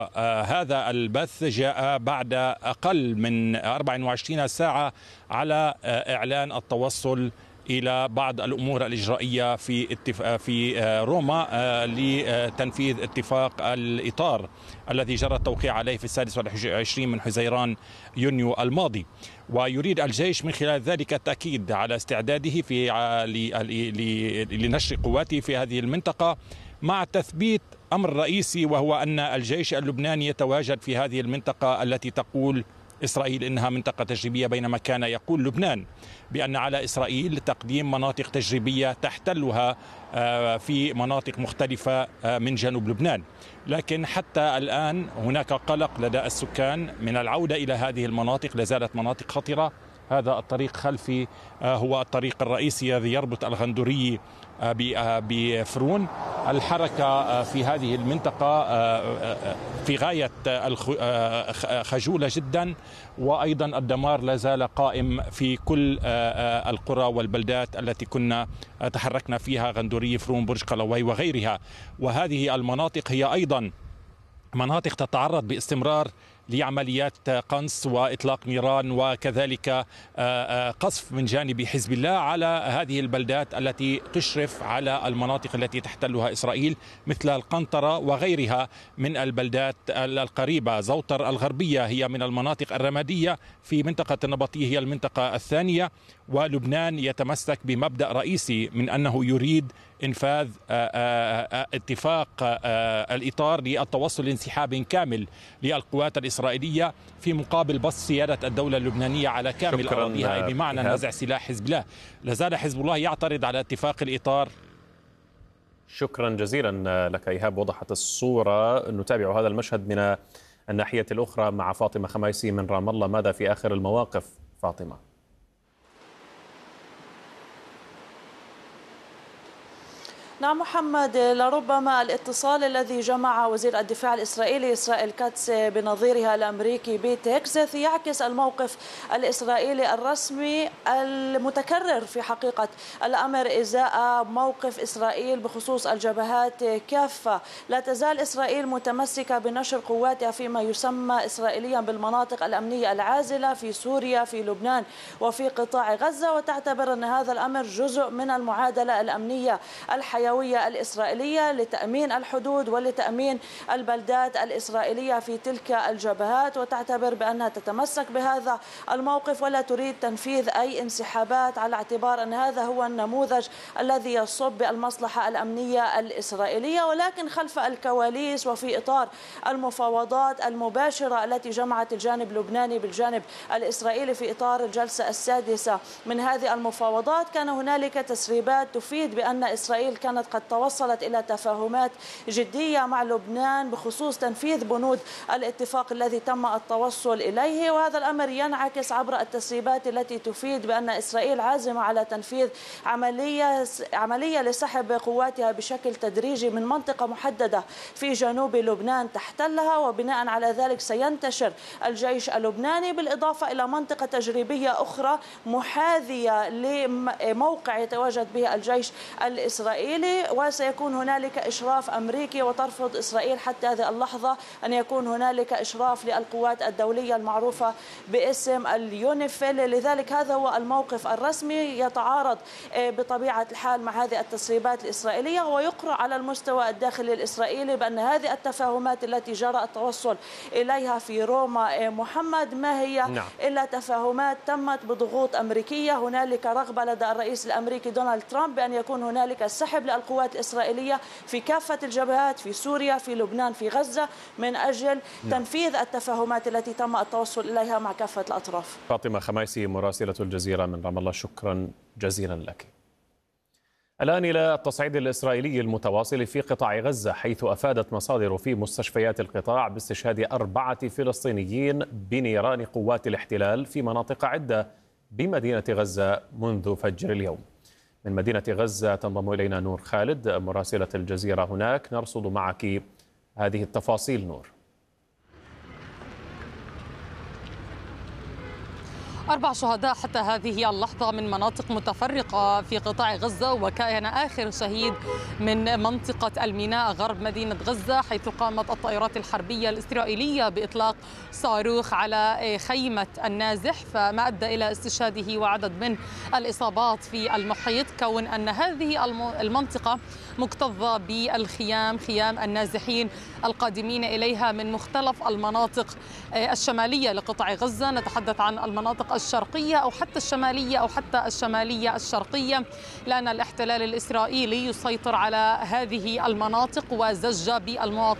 هذا البث جاء بعد أقل من 24 ساعة على إعلان التوصل إلى بعض الأمور الإجرائية في روما لتنفيذ اتفاق الإطار الذي جرى التوقيع عليه في 26 من حزيران يونيو الماضي. ويريد الجيش من خلال ذلك التأكيد على استعداده لنشر قواته في هذه المنطقة، مع تثبيت أمر رئيسي، وهو أن الجيش اللبناني يتواجد في هذه المنطقة التي تقول إسرائيل إنها منطقة تجريبية، بينما كان يقول لبنان بأن على إسرائيل تقديم مناطق تجريبية تحتلها في مناطق مختلفة من جنوب لبنان. لكن حتى الآن هناك قلق لدى السكان من العودة إلى هذه المناطق، لازالت مناطق خطرة. هذا الطريق خلفي هو الطريق الرئيسي الذي يربط الغندوري بفرون. الحركة في هذه المنطقة في غاية خجولة جدا، وأيضا الدمار لا زال قائم في كل القرى والبلدات التي كنا تحركنا فيها، غندوري، فرون، برج قلوي وغيرها. وهذه المناطق هي أيضا مناطق تتعرض باستمرار لعمليات قنص وإطلاق نيران، وكذلك قصف من جانب حزب الله على هذه البلدات التي تشرف على المناطق التي تحتلها إسرائيل، مثل القنطرة وغيرها من البلدات القريبة. زوطر الغربية هي من المناطق الرمادية في منطقة النبطية، هي المنطقة الثانية. ولبنان يتمسك بمبدأ رئيسي من أنه يريد إنفاذ اتفاق الإطار للتوصل لانسحاب كامل للقوات الإسرائيلية في مقابل بسط سيادة الدولة اللبنانية على كامل أراضيها، بمعنى نزع سلاح حزب الله. لازال حزب الله يعترض على اتفاق الإطار. شكرا جزيلا لك إيهاب، وضحت الصورة. نتابع هذا المشهد من الناحية الأخرى مع فاطمة خميسي من رام الله. ماذا في آخر المواقف فاطمة؟ نعم محمد، لربما الاتصال الذي جمع وزير الدفاع الإسرائيلي إسرائيل كاتس بنظيرها الأمريكي بيت هيكسث يعكس الموقف الإسرائيلي الرسمي المتكرر في حقيقة الأمر إزاء موقف إسرائيل بخصوص الجبهات كافة. لا تزال إسرائيل متمسكة بنشر قواتها فيما يسمى إسرائيليا بالمناطق الأمنية العازلة في سوريا، في لبنان، وفي قطاع غزة، وتعتبر أن هذا الأمر جزء من المعادلة الأمنية الحيوية الإسرائيلية لتأمين الحدود ولتأمين البلدات الإسرائيلية في تلك الجبهات، وتعتبر بأنها تتمسك بهذا الموقف ولا تريد تنفيذ أي انسحابات، على اعتبار أن هذا هو النموذج الذي يصب بالمصلحة الأمنية الإسرائيلية. ولكن خلف الكواليس وفي إطار المفاوضات المباشرة التي جمعت الجانب اللبناني بالجانب الإسرائيلي في إطار الجلسة السادسة من هذه المفاوضات، كان هنالك تسريبات تفيد بأن إسرائيل كانت قد توصلت إلى تفاهمات جدية مع لبنان بخصوص تنفيذ بنود الاتفاق الذي تم التوصل إليه. وهذا الأمر ينعكس عبر التسريبات التي تفيد بأن إسرائيل عازمة على تنفيذ عملية لسحب قواتها بشكل تدريجي من منطقة محددة في جنوب لبنان تحتلها، وبناء على ذلك سينتشر الجيش اللبناني بالإضافة إلى منطقة تجريبية أخرى محاذية لموقع يتواجد به الجيش الإسرائيلي، وسيكون هنالك إشراف أمريكي. وترفض إسرائيل حتى هذه اللحظة أن يكون هنالك إشراف للقوات الدولية المعروفة باسم اليونيفيل. لذلك هذا هو الموقف الرسمي، يتعارض بطبيعة الحال مع هذه التسريبات الإسرائيلية، ويقرأ على المستوى الداخلي الإسرائيلي بأن هذه التفاهمات التي جرى التوصل إليها في روما محمد ما هي إلا تفاهمات تمت بضغوط أمريكية. هنالك رغبة لدى الرئيس الأمريكي دونالد ترامب بأن يكون هنالك السحب للقوات الإسرائيلية في كافة الجبهات، في سوريا، في لبنان، في غزة، من أجل تنفيذ التفاهمات التي تم التوصل إليها مع كافة الأطراف. فاطمة خميسي مراسلة الجزيرة من رام الله، شكرا جزيلا لك. الآن إلى التصعيد الإسرائيلي المتواصل في قطاع غزة، حيث أفادت مصادر في مستشفيات القطاع باستشهاد 4 فلسطينيين بنيران قوات الاحتلال في مناطق عدة بمدينة غزة منذ فجر اليوم. من مدينة غزة تنضم إلينا نور خالد مراسلة الجزيرة هناك، نرصد معك هذه التفاصيل. نور. 4 شهداء حتى هذه اللحظة من مناطق متفرقة في قطاع غزة، وكان آخر شهيد من منطقة الميناء غرب مدينة غزة، حيث قامت الطائرات الحربية الإسرائيلية بإطلاق صاروخ على خيمة النازح، فما أدى إلى استشهاده وعدد من الإصابات في المحيط، كون أن هذه المنطقة مكتظة بالخيام، خيام النازحين القادمين إليها من مختلف المناطق الشمالية لقطاع غزة. نتحدث عن المناطق الشرقية أو حتى الشمالية أو حتى الشمالية الشرقية، لأن الاحتلال الإسرائيلي يسيطر على هذه المناطق وزج بالمواطنين